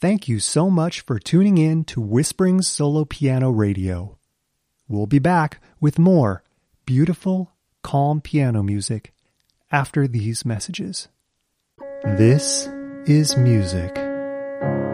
Thank you so much for tuning in to Whispering Solo Piano Radio. We'll be back with more beautiful, calm piano music after these messages. This is music.